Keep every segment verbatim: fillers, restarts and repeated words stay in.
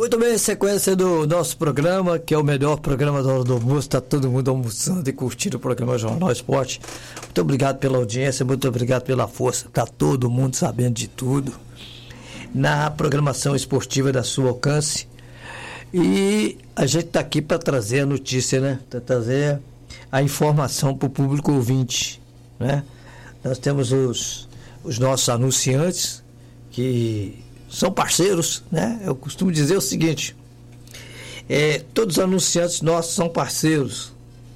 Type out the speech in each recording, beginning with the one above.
Muito bem, sequência do nosso programa, que é o melhor programa da hora do almoço. Está todo mundo almoçando e curtindo o programa Jornal Esporte. Muito obrigado pela audiência, muito obrigado pela força. Está todo mundo sabendo de tudo na programação esportiva da sua alcance. E a gente está aqui para trazer a notícia, né? Para trazer a informação para o público ouvinte, né? Nós temos os, os nossos anunciantes, que são parceiros, né? Eu costumo dizer o seguinte, é, todos os anunciantes nossos são parceiros,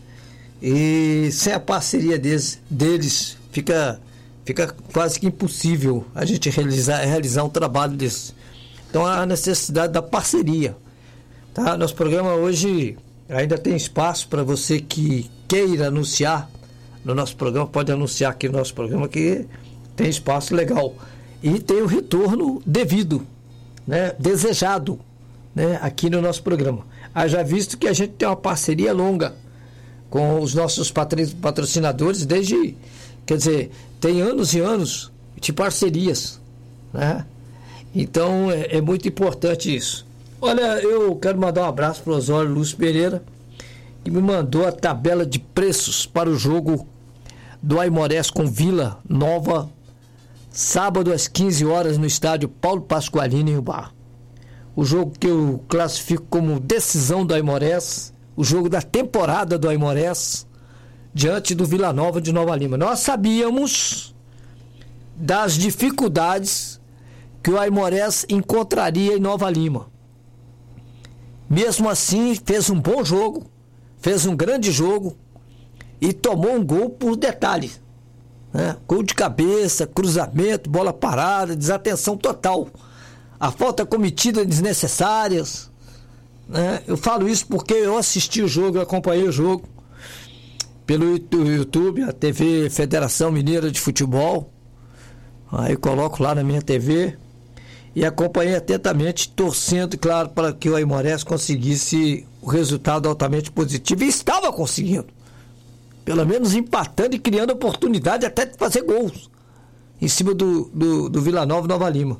e sem a parceria deles, deles fica, fica quase que impossível a gente realizar, realizar um trabalho desse. Então há a necessidade da parceria, tá? Nosso programa hoje ainda tem espaço para você que queira anunciar no nosso programa, pode anunciar aqui no nosso programa, que tem espaço legal. E tem o retorno devido, né, desejado, né, aqui no nosso programa. Haja visto que a gente tem uma parceria longa com os nossos patrocinadores, desde, quer dizer, tem anos e anos de parcerias, né? Então é, é muito importante isso. Olha, eu quero mandar um abraço para o Osório Lúcio Pereira, que me mandou a tabela de preços para o jogo do Aimorés com Vila Nova, sábado às quinze horas no estádio Paulo Pasqualino em Ubá. O jogo que eu classifico como decisão do Aimorés, o jogo da temporada do Aimorés, diante do Vila Nova de Nova Lima. Nós sabíamos das dificuldades que o Aimorés encontraria em Nova Lima. Mesmo assim, fez um bom jogo, fez um grande jogo e tomou um gol por detalhe. Né? Gol de cabeça, cruzamento, bola parada, desatenção total. A falta cometida desnecessárias. Né? Eu falo isso porque eu assisti o jogo, eu acompanhei o jogo pelo YouTube, a T V Federação Mineira de Futebol. Aí coloco lá na minha T V e acompanhei atentamente, torcendo, claro, para que o Aimorés conseguisse o resultado altamente positivo. E estava conseguindo. Pelo menos empatando e criando oportunidade até de fazer gols em cima do, do, do Vila Nova Nova Lima.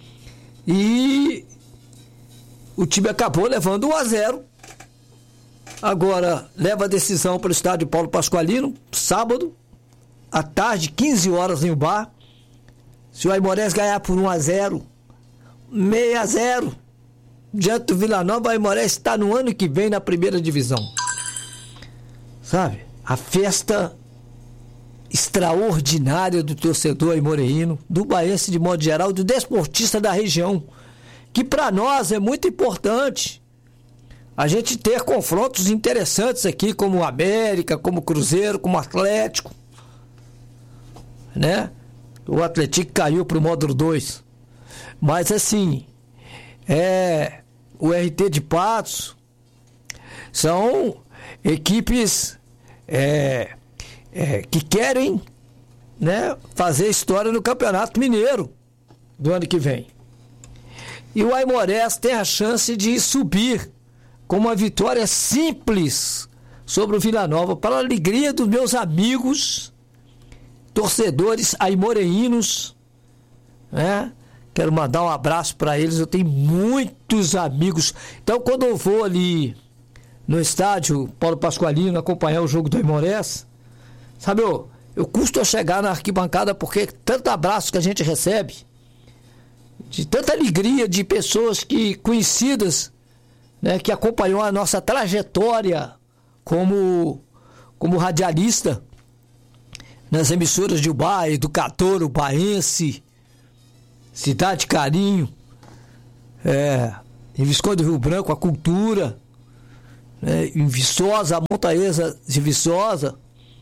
E o time acabou levando um a zero. Agora leva a decisão para o estádio Paulo Pasqualino, sábado, à tarde, quinze horas em Ubá. Se o Aimorés ganhar por um a zero, seis a zero, diante do Vila Nova, o Aimorés está no ano que vem na primeira divisão. Sabe? A festa extraordinária do torcedor aimoreíno, do baiense de modo geral, do desportista da região, que para nós é muito importante a gente ter confrontos interessantes aqui, como o América, como o Cruzeiro, como o Atlético, né? O Atlético caiu para o módulo dois, mas assim, é, o R T de Patos são equipes É, é, que querem, né, fazer história no Campeonato Mineiro do ano que vem. E o Aimorés tem a chance de subir com uma vitória simples sobre o Vila Nova, para a alegria dos meus amigos torcedores aimoreínos, né? Quero mandar um abraço para eles, eu tenho muitos amigos. Então, quando eu vou ali no estádio Paulo Pasqualino acompanhar o jogo do Aimorés, sabe, eu, eu custo a chegar na arquibancada, porque tanto abraço que a gente recebe, de tanta alegria de pessoas que, conhecidas, né, que acompanhou a nossa trajetória como, como radialista nas emissoras de Ubá, Educador, Ubaense, Cidade Carinho, é, em Visconde do Rio Branco, a Cultura, né, em Viçosa, a Montaesa de Viçosa.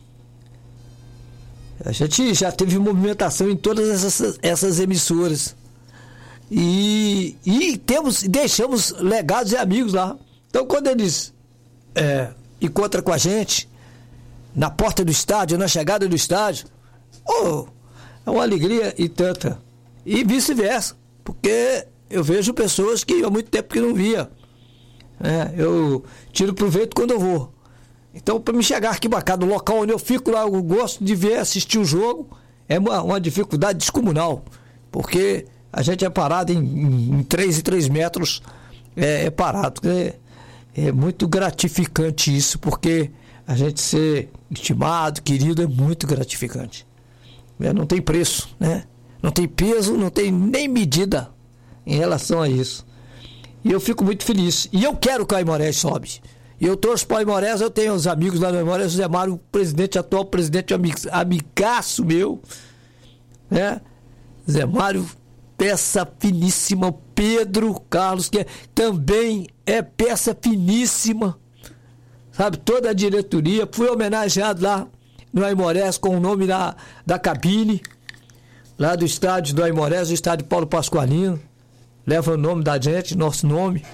A gente já teve movimentação em todas essas, essas emissoras. E, e temos, deixamos legados e amigos lá. Então, quando eles é, encontram com a gente na porta do estádio, na chegada do estádio, oh, é uma alegria e tanta. E vice-versa, porque eu vejo pessoas que há muito tempo que não via. É, eu tiro proveito quando eu vou. Então, para me chegar aqui arquibancada, no local onde eu fico lá, eu gosto de ver, assistir o jogo, é uma, uma dificuldade descomunal, porque a gente é parado em, em três e três metros é, é parado. É, é muito gratificante isso, porque a gente ser estimado, querido, é muito gratificante. É, não tem preço, né? Não tem peso, não tem nem medida em relação a isso. E eu fico muito feliz. E eu quero que o Aimorés sobe. E eu torço para o Aimorés, eu tenho os amigos lá no Aimorés, o Zé Mário, o presidente, atual presidente, amigaço meu, né? Zé Mário, peça finíssima. O Pedro Carlos, que é, também é peça finíssima, sabe? Toda a diretoria. Fui homenageado lá no Aimorés com o nome da, da cabine, lá do estádio do Aimorés, do estádio Paulo Pasqualino. Leva o nome da gente, nosso nome.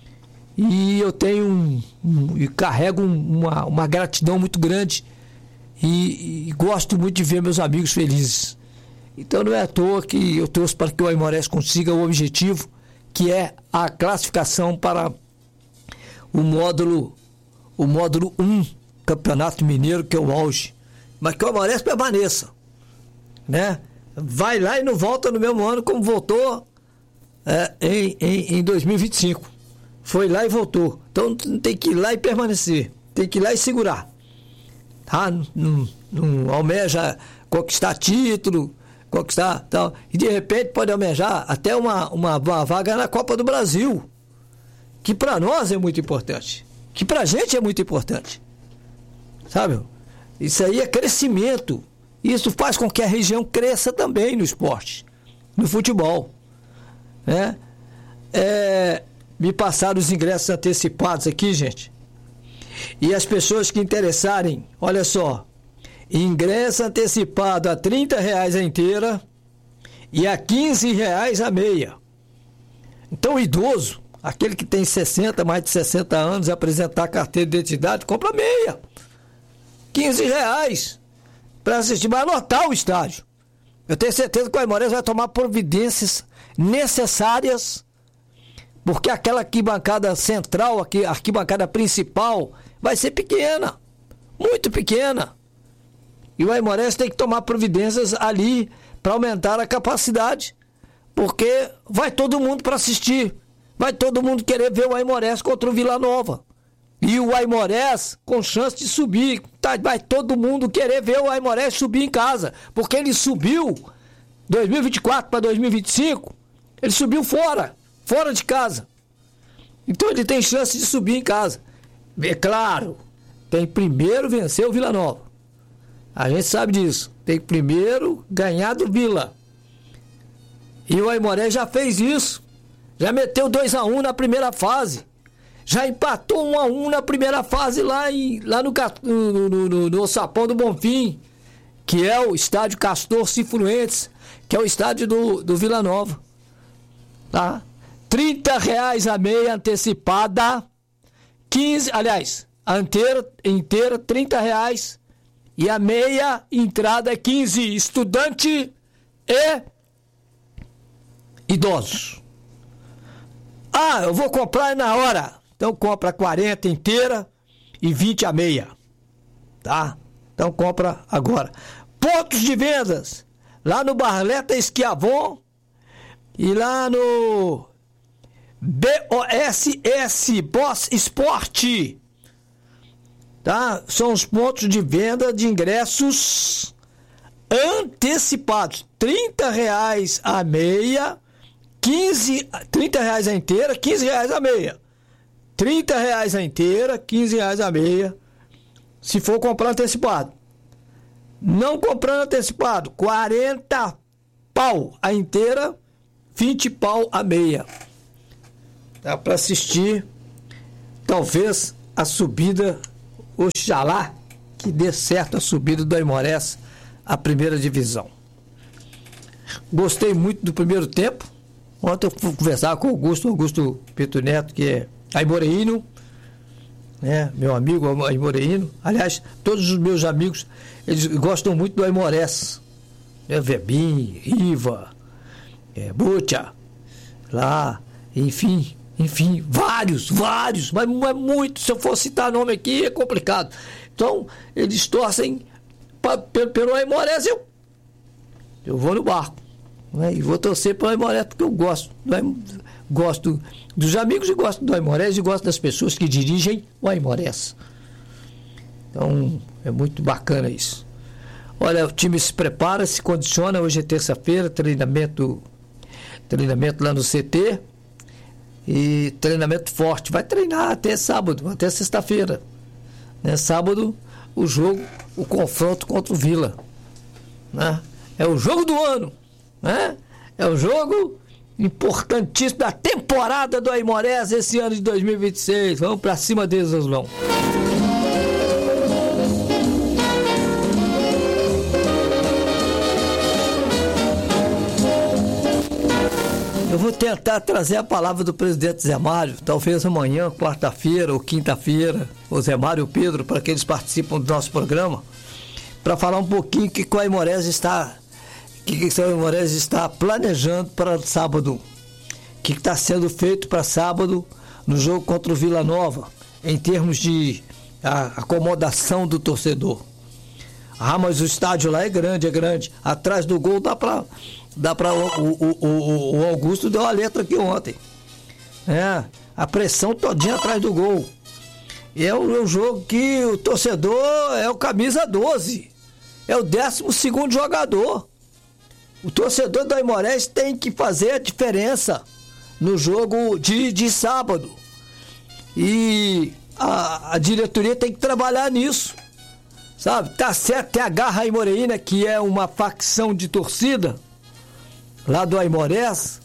E eu tenho um, um e carrego um, uma, uma gratidão muito grande e, e gosto muito de ver meus amigos felizes. Então não é à toa que eu torço para que o Aimorés consiga o objetivo, que é a classificação para o módulo o módulo um, Campeonato Mineiro, que é o auge. Mas que o Aimorés permaneça, né? Vai lá e não volta no mesmo ano como voltou é, em, em, em dois mil e vinte e cinco. Foi lá e voltou. Então tem que ir lá e permanecer. Tem que ir lá e segurar. Tá? Não, não almeja conquistar título, conquistar tal. E de repente pode almejar até uma, uma, uma vaga na Copa do Brasil. Que para nós é muito importante. Que pra gente é muito importante. Sabe? Isso aí é crescimento. Isso faz com que a região cresça também no esporte, no futebol, né? É, me passaram os ingressos antecipados aqui, gente. E as pessoas que interessarem, olha só, ingresso antecipado a trinta reais a inteira e a quinze reais a meia. Então o idoso, aquele que tem sessenta, mais de sessenta anos, apresentar a carteira de identidade, compra meia. quinze reais para assistir, mas lotar o estádio. Eu tenho certeza que o Aimorés vai tomar providências necessárias, porque aquela arquibancada central, aqui, a arquibancada principal, vai ser pequena, muito pequena. E o Aimorés tem que tomar providências ali para aumentar a capacidade, porque vai todo mundo para assistir, vai todo mundo querer ver o Aimorés contra o Vila Nova. E o Aimorés com chance de subir, tá, vai todo mundo querer ver o Aimorés subir em casa, porque ele subiu dois mil e vinte e quatro para dois mil e vinte e cinco, ele subiu fora, fora de casa. Então ele tem chance de subir em casa. É claro, tem que primeiro vencer o Vila Nova. A gente sabe disso. Tem que primeiro ganhar do Vila. E o Aimorés já fez isso. Já meteu dois a um na primeira fase. Já empatou um a um na primeira fase lá, em, lá no, no, no, no, no Sapão do Bonfim, que é o estádio Castor Cifuentes, que é o estádio do, do Vila Nova. Tá? trinta reais a meia antecipada, quinze, aliás, a inteira, inteira trinta reais e a meia entrada é quinze, estudante e idosos. Ah, eu vou comprar na hora. Então compra quarenta inteira e vinte a meia, tá? Então compra agora. Pontos de vendas, lá no Barleta Esquiavon e lá no B O S S, Boss Esporte, tá? São os pontos de venda de ingressos antecipados, trinta reais a meia, quinze, trinta reais a inteira, quinze reais a meia. trinta reais a inteira, quinze reais a meia, se for comprar antecipado. Não comprando antecipado, quarenta pau a inteira, vinte pau a meia. Dá para assistir, talvez, a subida, oxalá que dê certo a subida do Aimorés à primeira divisão. Gostei muito do primeiro tempo. Ontem eu fui conversar com o Augusto, Augusto Pinto Neto, que é aimoreíno, né, meu amigo aimoreíno. Aliás, todos os meus amigos, eles gostam muito do Aimorés, né, Vebim, Riva, é, Bútia, lá, enfim, enfim, vários, vários, mas, mas muito, se eu for citar nome aqui é complicado. Então, eles torcem pra, pelo, pelo Aimorés, eu, eu vou no barco, né, e vou torcer pelo Aimorés porque eu gosto. gosto dos amigos e gosto do Aimorés e gosto das pessoas que dirigem o Aimorés. Então, é muito bacana isso. Olha, o time se prepara, se condiciona. Hoje é terça-feira, treinamento, treinamento lá no C T. E treinamento forte. Vai treinar até sábado, até sexta-feira. Né? Sábado, o jogo, o confronto contra o Vila. Né? É o jogo do ano. Né? É o jogo importantíssimo da temporada do Aimorés esse ano de dois mil e vinte e seis. Vamos pra cima deles, Oslão. Eu vou tentar trazer a palavra do presidente Zé Mário, talvez amanhã, quarta-feira ou quinta-feira, o Zé Mário e o Pedro, para que eles participem do nosso programa, para falar um pouquinho o que o Aimorés está, que, que o Aimorés está planejando para sábado, o que está sendo feito para sábado no jogo contra o Vila Nova, em termos de a, acomodação do torcedor. Ah, mas o estádio lá é grande, é grande. Atrás do gol dá para... Dá para o, o, o, o Augusto deu a letra aqui ontem. É, a pressão todinha atrás do gol. E é um, é um jogo que o torcedor é o camisa doze. É o décimo segundo jogador. O torcedor do Aimorés tem que fazer a diferença no jogo de, de sábado. E a, a diretoria tem que trabalhar nisso. Sabe? Tá certo, tem a Garra Aimoreína, que é uma facção de torcida lá do Aimorés,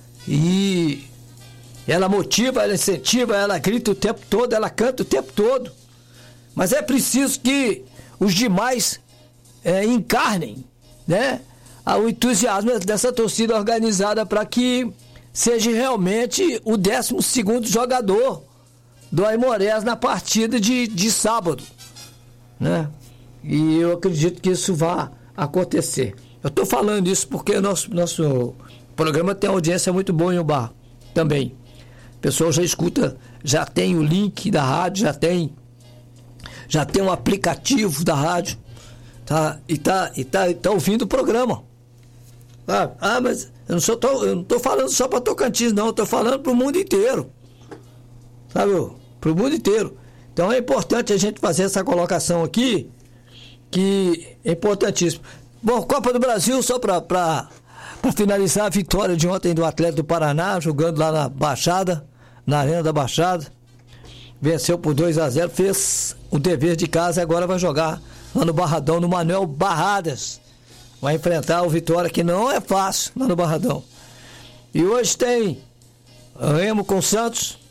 e ela motiva, ela incentiva, ela grita o tempo todo, ela canta o tempo todo, mas é preciso que os demais é, encarnem, né, o entusiasmo dessa torcida organizada para que seja realmente o décimo segundo jogador do Aimorés na partida de, de sábado, né, e eu acredito que isso vai acontecer. Eu estou falando isso porque o nosso, nosso programa tem audiência muito boa em Ubá também. O pessoal já escuta, já tem o link da rádio, já tem, já tem um aplicativo da rádio, tá? E tá, e tá, e tá ouvindo o programa. Ah, ah mas eu não, sou, tô, eu não tô falando só para Tocantins, não, eu tô falando para o mundo inteiro. Sabe? Para o mundo inteiro. Então é importante a gente fazer essa colocação aqui, que é importantíssimo. Bom, Copa do Brasil, só para finalizar a vitória de ontem do Atlético do Paraná, jogando lá na Baixada, na Arena da Baixada. Venceu por dois a zero, fez o dever de casa e agora vai jogar lá no Barradão, no Manuel Barradas. Vai enfrentar o Vitória, que não é fácil, lá no Barradão. E hoje tem Remo com Santos.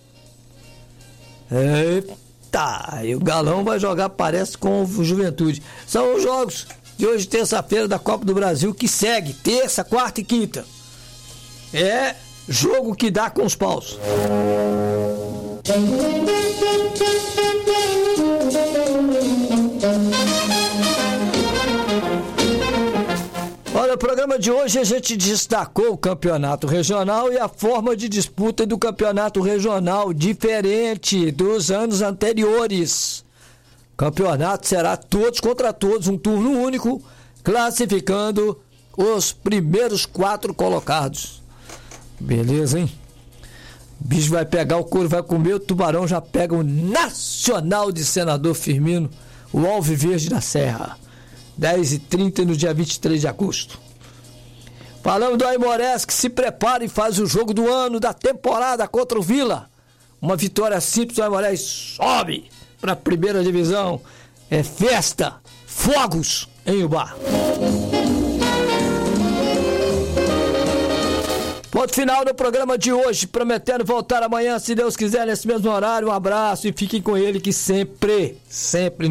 Eita, e o Galão vai jogar, parece, com o Juventude. São os jogos de hoje, terça-feira, da Copa do Brasil, que segue, terça, quarta e quinta. É jogo que dá com os paus. Olha, o programa de hoje a gente destacou o campeonato regional e a forma de disputa do campeonato regional, diferente dos anos anteriores. Campeonato será todos contra todos, um turno único, classificando os primeiros quatro colocados. Beleza, hein? O bicho vai pegar o couro, vai comer, o Tubarão já pega o Nacional de Senador Firmino, o Alviverde da Serra. dez e trinta no dia vinte e três de agosto. Falamos do Aimorés, que se prepara e faz o jogo do ano, da temporada contra o Vila. Uma vitória simples, o Aimorés sobe para a primeira divisão. É festa, fogos em Ubá. Ponto final do programa de hoje, prometendo voltar amanhã, se Deus quiser, nesse mesmo horário. Um abraço e fiquem com ele, que sempre, sempre